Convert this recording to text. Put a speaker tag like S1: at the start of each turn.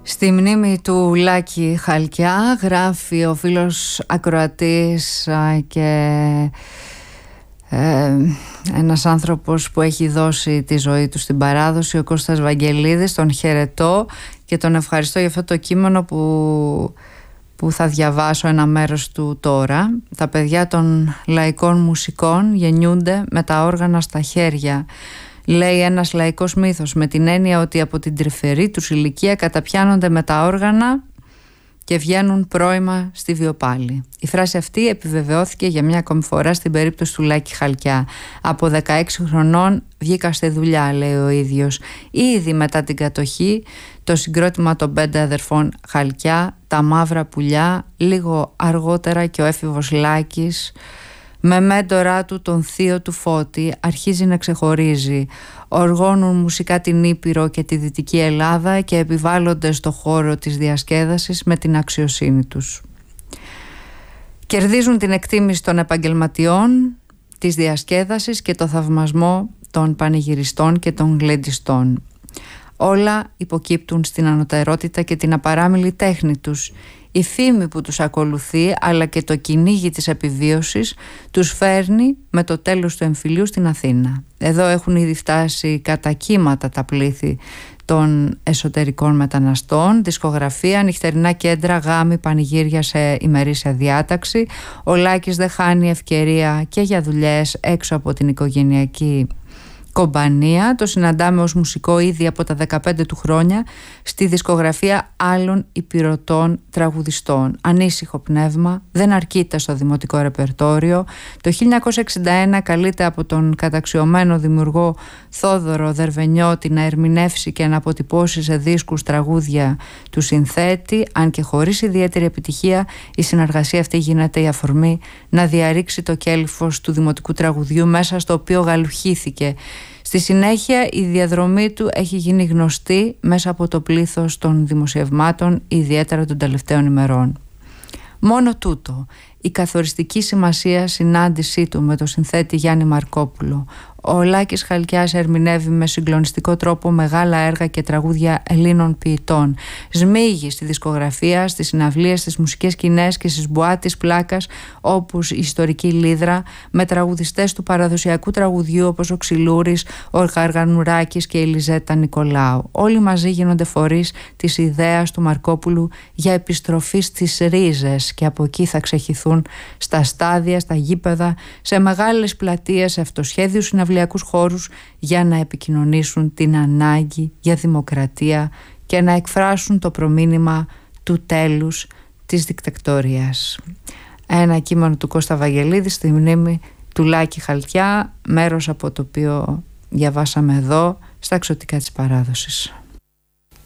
S1: Στη μνήμη του Λάκη Χαλκιά γράφει ο φίλος ακροατής και ένας άνθρωπος που έχει δώσει τη ζωή του στην παράδοση, ο Κώστας Βαγγελίδης. Τον χαιρετώ και τον ευχαριστώ για αυτό το κείμενο που θα διαβάσω ένα μέρος του τώρα. Τα παιδιά των λαϊκών μουσικών γεννιούνται με τα όργανα στα χέρια, λέει ένας λαϊκός μύθος, με την έννοια ότι από την τρυφερή τους ηλικία καταπιάνονται με τα όργανα και βγαίνουν πρώιμα στη βιοπάλη. Η φράση αυτή επιβεβαιώθηκε για μια ακόμη φορά στην περίπτωση του Λάκη Χαλκιά. Από 16 χρονών βγήκα στη δουλειά, λέει ο ίδιος. Ήδη μετά την κατοχή, το συγκρότημα των 5 αδερφών Χαλκιά, τα Μαύρα Πουλιά, λίγο αργότερα και ο έφηβος Λάκης, με μέντορά του τον θείο του Φώτη, αρχίζει να ξεχωρίζει. Οργώνουν μουσικά την Ήπειρο και τη Δυτική Ελλάδα και επιβάλλονται στο χώρο της διασκέδασης με την αξιοσύνη τους. Κερδίζουν την εκτίμηση των επαγγελματιών, της διασκέδασης και το θαυμασμό των πανηγυριστών και των γλεντιστών. Όλα υποκύπτουν στην ανωτερότητα και την απαράμιλη τέχνη τους. Η φήμη που τους ακολουθεί, αλλά και το κυνήγι της επιβίωσης, τους φέρνει με το τέλος του εμφυλίου στην Αθήνα. Εδώ έχουν ήδη φτάσει κατά κύματα τα πλήθη των εσωτερικών μεταναστών, δισκογραφία, νυχτερινά κέντρα, γάμοι, πανηγύρια σε ημερήσια διάταξη. Ο Λάκης δεν χάνει ευκαιρία και για δουλειές έξω από την οικογενειακή κομπανία. Το συναντάμε ως μουσικό ήδη από τα 15 του χρόνια στη δισκογραφία άλλων υπηρωτών τραγουδιστών. Ανήσυχο πνεύμα, δεν αρκείται στο δημοτικό ρεπερτόριο. Το 1961 καλείται από τον καταξιωμένο δημιουργό Θόδωρο Δερβενιώτη να ερμηνεύσει και να αποτυπώσει σε δίσκους τραγούδια του συνθέτη, αν και χωρίς ιδιαίτερη επιτυχία. Η συνεργασία αυτή γίνεται η αφορμή να διαρρήξει το κέλυφος του δημοτικού τραγουδιού, μέσα στο οποίο γαλουχήθηκε. Στη συνέχεια η διαδρομή του έχει γίνει γνωστή μέσα από το πλήθος των δημοσιευμάτων, ιδιαίτερα των τελευταίων ημερών. Μόνο τούτο, η καθοριστική σημασία συνάντησή του με τον συνθέτη Γιάννη Μαρκόπουλο. Ο Λάκης Χαλκιάς ερμηνεύει με συγκλονιστικό τρόπο μεγάλα έργα και τραγούδια Ελλήνων ποιητών. Σμίγει στη δισκογραφία, στις συναυλίες, στις μουσικές σκηνές και στις μπουά της πλάκας, όπως η ιστορική Λίδρα, με τραγουδιστές του παραδοσιακού τραγουδιού όπως ο Ξυλούρης, ο Γαργανουράκης και η Λιζέτα Νικολάου. Όλοι μαζί γίνονται φορείς της ιδέας του Μαρκόπουλου για επιστροφή στις ρίζες, και από εκεί θα ξεχυθούν στα στάδια, στα γήπεδα, σε μεγάλες πλατείες, σε αυτοσχέδιους συναυλιακούς χώρους, για να επικοινωνήσουν την ανάγκη για δημοκρατία και να εκφράσουν το προμήνυμα του τέλους της δικτατορίας. Ένα κείμενο του Κώστα Βαγγελίδη στη μνήμη του Λάκη Χαλκιά, μέρος από το οποίο διαβάσαμε εδώ στα Εξωτικά της Παράδοσης.